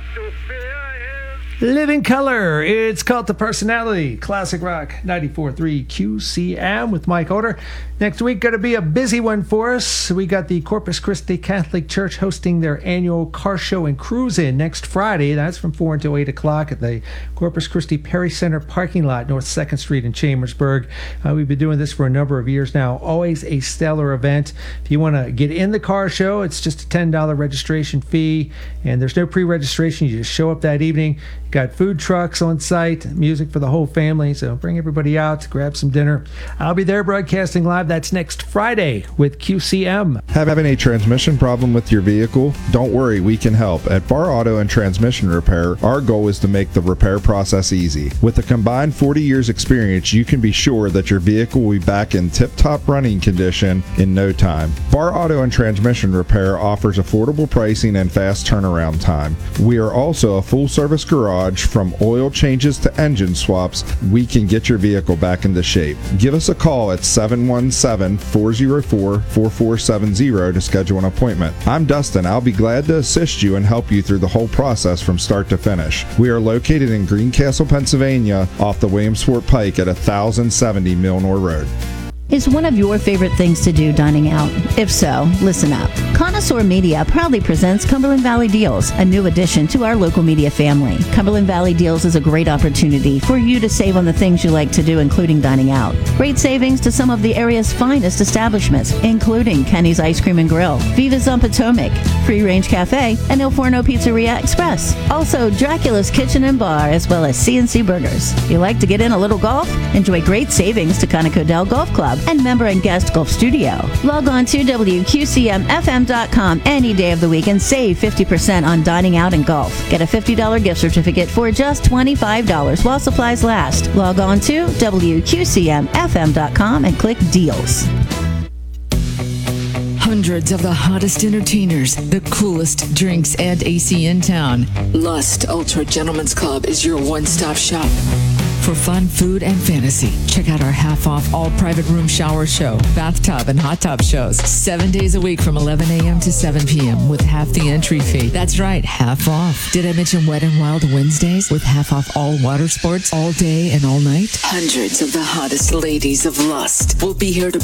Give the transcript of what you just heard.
Living Color, it's Cult of Personality, Classic Rock 94.3 QCM with Mike Oder. Next week, going to be a busy one for us. We got the Corpus Christi Catholic Church hosting their annual car show and cruise-in next Friday. That's from 4 until 8 o'clock at the Corpus Christi Perry Center parking lot, North 2nd Street in Chambersburg. We've been doing this for a number of years now. Always a stellar event. If you want to get in the car show, it's just a $10 registration fee, and there's no pre-registration. You just show up that evening. Got food trucks on site, music for the whole family, so bring everybody out, grab some dinner. I'll be there broadcasting live. That's next Friday with QCM. Having a transmission problem with your vehicle? Don't worry, we can help. At Bar Auto and Transmission Repair, our goal is to make the repair process easy. With a combined 40 years experience, you can be sure that your vehicle will be back in tip-top running condition in no time. Bar Auto and Transmission Repair offers affordable pricing and fast turnaround time. We are also a full-service garage. From oil changes to engine swaps, we can get your vehicle back into shape. Give us a call at 717-404-4470 to schedule an appointment. I'm Dustin. I'll be glad to assist you and help you through the whole process from start to finish. We are located in Greencastle, Pennsylvania, off the Williamsport Pike at 1070 Milnor Road. Is one of your favorite things to do dining out? If so, listen up. Connoisseur Media proudly presents Cumberland Valley Deals, a new addition to our local media family. Cumberland Valley Deals is a great opportunity for you to save on the things you like to do, including dining out. Great savings to some of the area's finest establishments, including Kenny's Ice Cream and Grill, Viva's on Potomac, Free Range Cafe, and Il Forno Pizzeria Express. Also, Dracula's Kitchen and Bar, as well as CNC Burgers. You like to get in a little golf? Enjoy great savings to Conoco Dell Golf Club and member and guest golf studio. Log on to WQCMFM.com any day of the week and save 50% on dining out and golf. Get a $50 gift certificate for just $25 while supplies last. Log on to WQCMFM.com and click Deals. Hundreds of the hottest entertainers, the coolest drinks and AC in town. Lust Ultra Gentlemen's Club is your one-stop shop. For fun, food, and fantasy, check out our half-off all-private room shower show, bathtub, and hot tub shows, 7 days a week from 11 a.m. to 7 p.m. with half the entry fee. That's right, half off. Did I mention Wet and Wild Wednesdays with half off all water sports all day and all night? Hundreds of the hottest ladies of Lust will be here to